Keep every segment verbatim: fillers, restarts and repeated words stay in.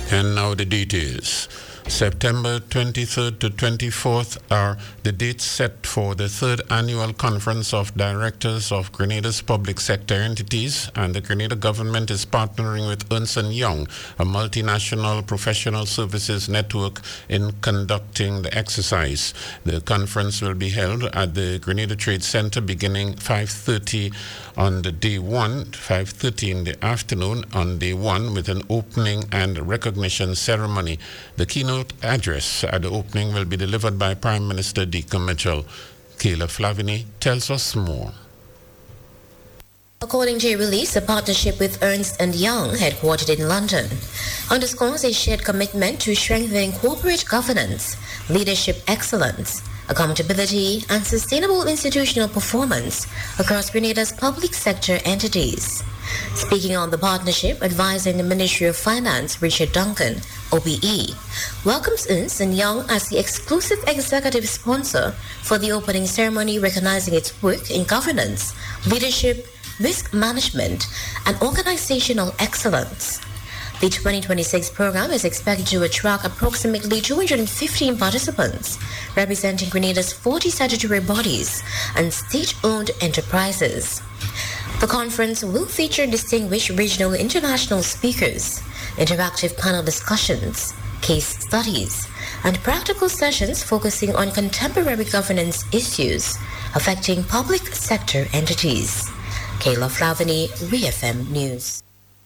And now the details. September twenty-third to twenty-fourth are the dates set for the third annual Conference of Directors of Grenada's public sector entities, and the Grenada government is partnering with Ernst and Young, a multinational professional services network, in conducting the exercise. The conference will be held at the Grenada Trade Center beginning five thirty on the day one, five thirty in the afternoon on day one, with an opening and recognition ceremony. The keynote address at the opening will be delivered by Prime Minister Deacon Mitchell. Kayla Flavini tells us more. According to a release, a partnership with Ernst and Young, headquartered in London, underscores a shared commitment to strengthening corporate governance, leadership excellence, accountability, and sustainable institutional performance across Grenada's public sector entities. Speaking on the partnership, advisor in the Ministry of Finance, Richard Duncan, O B E, welcomes Ernst and Young as the exclusive executive sponsor for the opening ceremony, recognizing its work in governance, leadership, risk management, and organizational excellence. The twenty twenty-six program is expected to attract approximately two hundred fifteen participants, representing Grenada's forty statutory bodies and state-owned enterprises. The conference will feature distinguished regional and international speakers, interactive panel discussions, case studies, and practical sessions focusing on contemporary governance issues affecting public sector entities. Kayla Flavini, R F M News.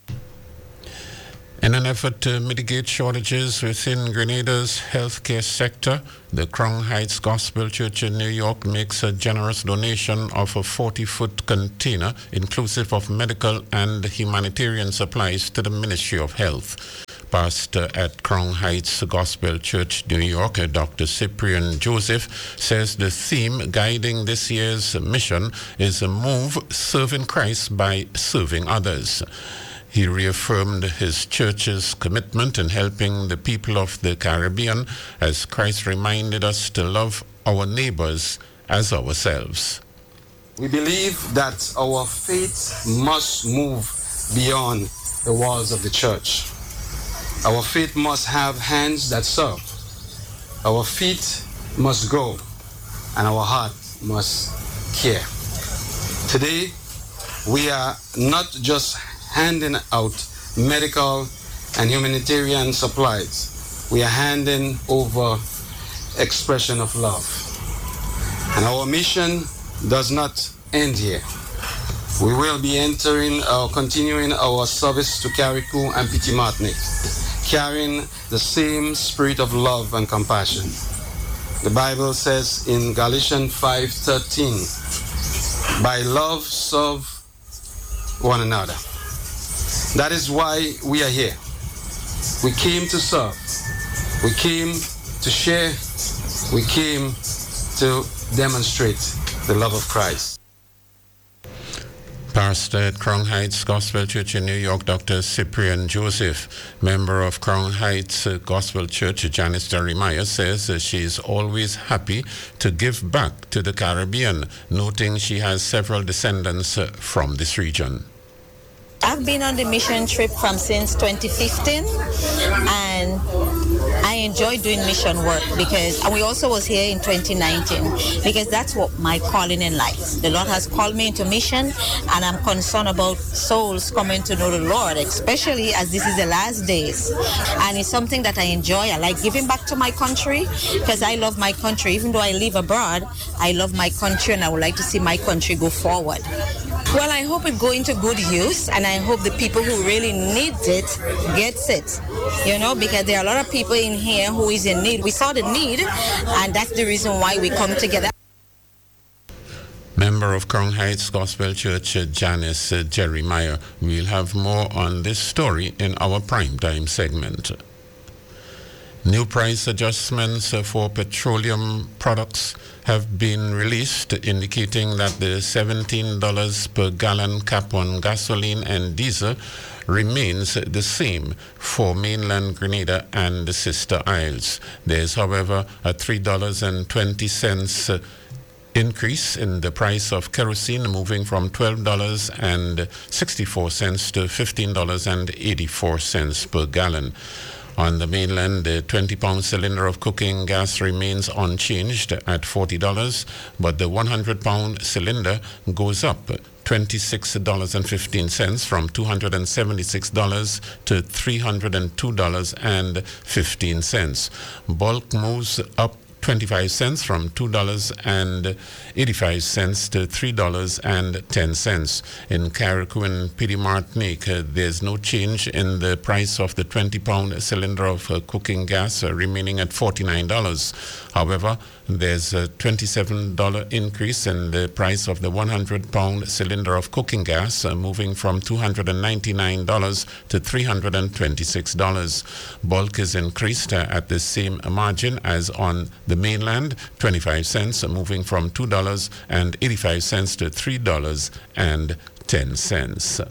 In an effort to mitigate shortages within Grenada's healthcare sector, the Crown Heights Gospel Church in New York makes a generous donation of a forty-foot container, inclusive of medical and humanitarian supplies, to the Ministry of Health. Pastor at Crown Heights Gospel Church, New York, Doctor Cyprian Joseph, says the theme guiding this year's mission is a move serving Christ by serving others. He reaffirmed his church's commitment in helping the people of the Caribbean, as Christ reminded us to love our neighbors as ourselves. We believe that our faith must move beyond the walls of the church. Our faith must have hands that serve. Our feet must go, and our heart must care. Today, we are not just handing out medical and humanitarian supplies. We are handing over expression of love. And our mission does not end here. We will be entering or continuing our service to Carriacou and Petit Martinique, carrying the same spirit of love and compassion. The Bible says in Galatians five thirteen, by love serve one another. That is why we are here. We came to serve. We came to share. We came to demonstrate the love of Christ. Pastor at Crown Heights Gospel Church in New York, Doctor Cyprian Joseph, member of Crown Heights Gospel Church, Janice Jeremiah, says that she is always happy to give back to the Caribbean, noting she has several descendants from this region. I've been on the mission trip from since twenty fifteen, and I enjoy doing mission work because, and we also was here in twenty nineteen, because that's what my calling in life. The Lord has called me into mission, and I'm concerned about souls coming to know the Lord, especially as this is the last days. And it's something that I enjoy. I like giving back to my country because I love my country. Even though I live abroad, I love my country, and I would like to see my country go forward. Well, I hope it go into good use, and I hope the people who really need it gets it, you know, because there are a lot of people in here who is in need. We saw the need, and that's the reason why we come together. Member of Crown Heights Gospel Church, Janice Jeremiah. We'll have more on this story in our primetime segment. New price adjustments for petroleum products have been released, indicating that the seventeen dollars per gallon cap on gasoline and diesel remains the same for mainland Grenada and the sister isles. There is, however, a three dollars and twenty cents increase in the price of kerosene, moving from twelve dollars and sixty-four cents to fifteen dollars and eighty-four cents per gallon. On the mainland, the twenty-pound cylinder of cooking gas remains unchanged at forty dollars, but the one hundred pound cylinder goes up twenty-six dollars and fifteen cents from two hundred seventy-six dollars to three hundred two dollars and fifteen cents. Bulk moves up twenty-five cents from two dollars and eighty-five cents to three dollars and ten cents. In Carriacou and Petite Martinique, uh, there's no change in the price of the twenty-pound cylinder of uh, cooking gas, uh, remaining at forty-nine dollars. However, there's a twenty-seven dollars increase in the price of the one hundred pound cylinder of cooking gas, uh, moving from two hundred ninety-nine dollars to three hundred twenty-six dollars. Bulk is increased uh, at the same margin as on the mainland, twenty-five cents, uh, moving from two dollars and eighty-five cents to three dollars and ten cents.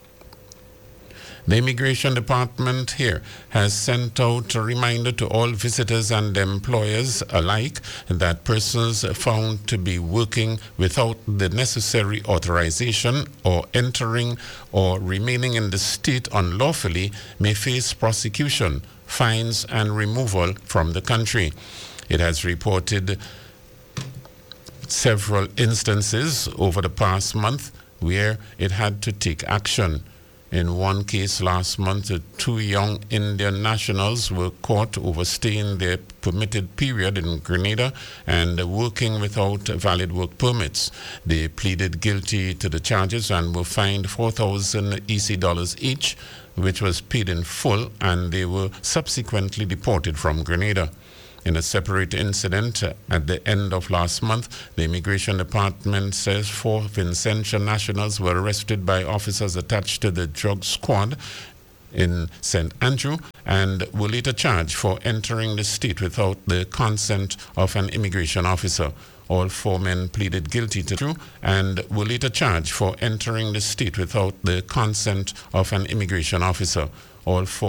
The Immigration Department here has sent out a reminder to all visitors and employers alike that persons found to be working without the necessary authorization or entering or remaining in the state unlawfully may face prosecution, fines, and removal from the country. It has reported several instances over the past month where it had to take action. In one case last month, two young Indian nationals were caught overstaying their permitted period in Grenada and working without valid work permits. They pleaded guilty to the charges and were fined four thousand E C dollars each, which was paid in full, and they were subsequently deported from Grenada. In a separate incident at the end of last month, the Immigration Department says four Vicentia nationals were arrested by officers attached to the drug squad in Saint Andrew and were later charged for entering the state without the consent of an immigration officer. All four men pleaded guilty to and were later charged for entering the state without the consent of an immigration officer. All four